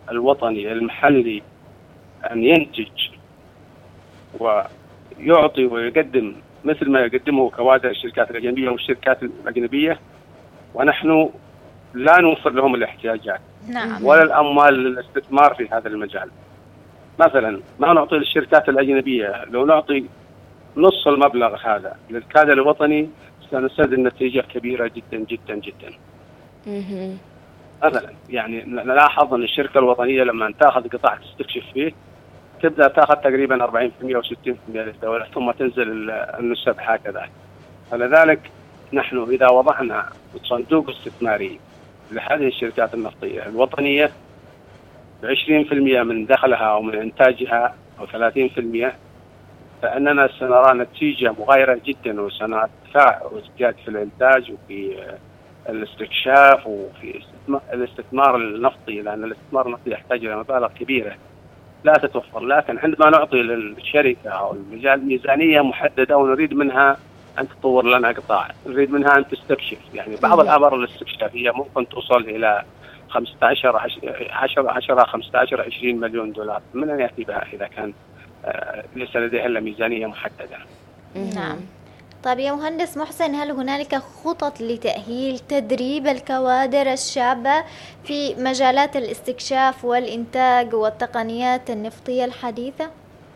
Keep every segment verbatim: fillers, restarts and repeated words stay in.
الوطني المحلي أن ينتج ويعطي ويقدم مثل ما يقدمه كوادر الشركات الأجنبية والشركات الأجنبية، ونحن لا نوفر لهم الاحتياجات نعم. ولا الأموال للاستثمار في هذا المجال. مثلا ما نعطي للشركات الأجنبية، لو نعطي نص المبلغ هذا للكادر الوطني سنستلزم نتيجة كبيرة جدا جدا جدا. مثلا يعني نلاحظ أن الشركة الوطنية لما تأخذ قطاع تستكشف فيه تبدأ تأخذ تقريبا أربعين بالمئة أو ستين بالمئة للدولة، ثم تنزل النسب هكذا. فلذلك نحن إذا وضعنا صندوق استثماري لهذه الشركات النفطية الوطنية بعشرين بالمئة من دخلها أو من إنتاجها أو ثلاثين بالمئة، فإننا سنرى نتيجة مغايرة جدا، وسنرى ارتفاع وازدياد في الإنتاج وفي الاستكشاف وفي الاستثمار النفطي، لأن الاستثمار النفطي يحتاج إلى مبالغ كبيرة لا تتوفر. لكن عندما نعطي للشركة أو المجال ميزانية محددة ونريد منها أن تطور لنا قطاع، نريد منها أن تستكشف، يعني بعض الآبار الاستكشافية ممكن توصل إلى خمسة عشر عشرة عشرة خمسة عشر عشرين مليون دولار، من أن يأتي بها إذا كان ليس لديها إلا ميزانية محددة. نعم. طيب يا مهندس محسن، هل هنالك خطط لتأهيل تدريب الكوادر الشابة في مجالات الاستكشاف والإنتاج والتقنيات النفطية الحديثة؟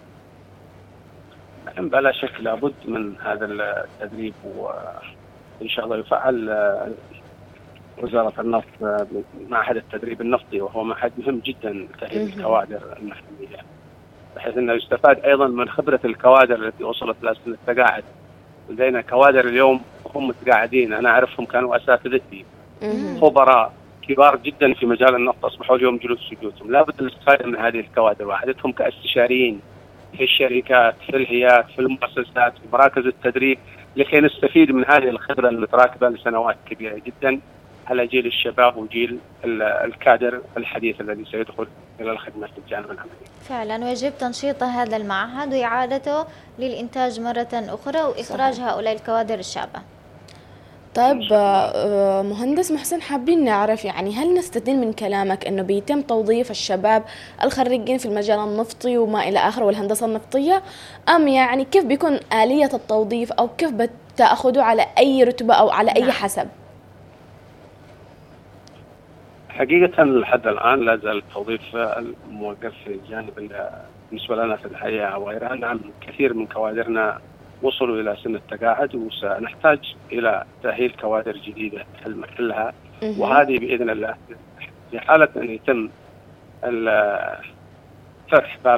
بلا شك لابد من هذا التدريب، وإن شاء الله يفعل وزارة النفط معهد التدريب النفطي، وهو معهد مهم جدا لتأهيل الكوادر المحلية، بحيث أنه يستفاد أيضا من خبرة الكوادر التي وصلت لسن التقاعد. لدينا كوادر اليوم هم متقاعدين، أنا أعرفهم كانوا أساتذتي خبراء كبار جدا في مجال النفط، أصبحوا اليوم جلوس سجودهم. لابد الاستفادة من هذه الكوادر وعدتهم كاستشاريين في الشركات، في الهيئات، في المؤسسات، في مراكز التدريب، لكي نستفيد من هذه الخبرة المتراكبة لسنوات كبيرة جدا على جيل الشباب وجيل الكادر الحديث الذي سيدخل إلى الخدمة في الجانب العملي. فعلا، ويجب تنشيط هذا المعهد وإعادته للإنتاج مرة أخرى وإخراج صحيح. هؤلاء الكوادر الشابة. طيب مهندس محسن، حابين نعرف يعني هل نستدل من كلامك أنه بيتم توظيف الشباب الخريجين في المجال النفطي وما إلى آخر والهندسة النفطية، أم يعني كيف بيكون آلية التوظيف أو كيف بتأخذوا على أي رتبة أو على أي نعم. حسب؟ حقيقة لحد الآن لا زال التوظيف موقف في جانب بالنسبة لنا في الحياة أو غيرها. نعم، كثير من كوادرنا وصلوا إلى سن التقاعد، وسنحتاج إلى تأهيل كوادر جديدة تحل محلها، وهذه بإذن الله في حالة أن يتم فتح باب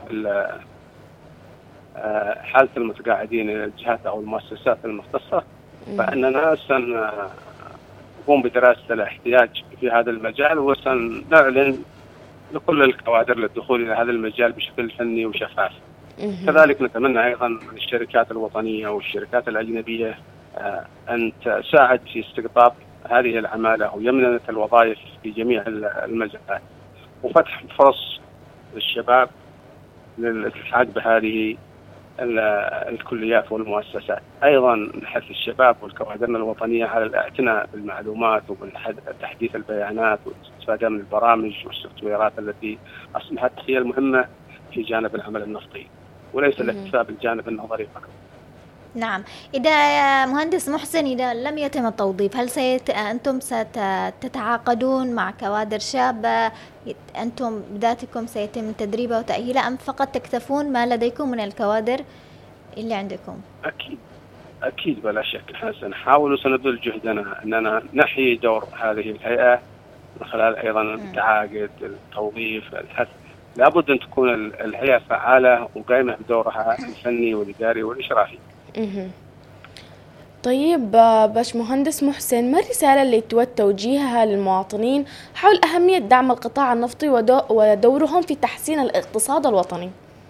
حالة المتقاعدين إلى الجهات أو المؤسسات المختصة، فإننا سنقوم بدراسة الاحتياج في هذا المجال، وسنعلن لكل الكوادر للدخول إلى هذا المجال بشكل فني وشفاف. كذلك نتمنى أيضا من الشركات الوطنية والشركات الأجنبية أن تساعد في استقطاب هذه العمالة ويمنة الوظائف في جميع المجالات، وفتح فرص للشباب للالتحاق بهذه الكليات والمؤسسات. أيضا نحث الشباب والكوادرنا الوطنية على الاعتناء بالمعلومات وبتحديث البيانات والاستفادة من البرامج والسوفتويرات التي أصبحت هي المهمة في جانب العمل النفطي، وليس الاكتفاء بالجانب النظري فقط. نعم. إذا مهندس محسن، إذا لم يتم التوظيف، هل سيت... أنتم ستتعاقدون مع كوادر شابة أنتم بذاتكم سيتم تدريبها وتأهيلها، أم فقط تكتفون ما لديكم من الكوادر اللي عندكم؟ أكيد أكيد بلا شك، احنا سنحاول وسنبذل جهدنا أننا نحيي دور هذه الهيئة من خلال أيضا التعاقد، التوظيف، الحث. لابد أن تكون الهيئة فعالة وقائمة بدورها الفني والإداري والإشرافي. طيب باش مهندس محسن، ما الرسالة اللي تود توجيهها للمواطنين حول أهمية دعم القطاع النفطي ودورهم في تحسين الاقتصاد الوطني؟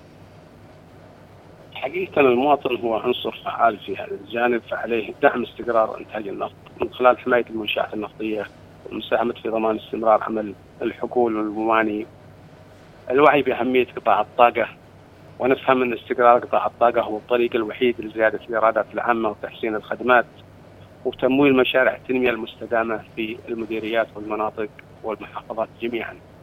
حقيقة المواطن هو عنصر فعال في هذا الجانب، فعليه دعم استقرار إنتاج النفط من خلال حماية المنشآت النفطية والمساهمة في ضمان استمرار عمل الحقول والموانئ، الوعي بأهمية قطاع الطاقة، ونفهم أن استقرار قطاع الطاقة هو الطريق الوحيد لزيادة الإيرادات العامة وتحسين الخدمات وتمويل مشاريع التنمية المستدامة في المديريات والمناطق والمحافظات جميعا.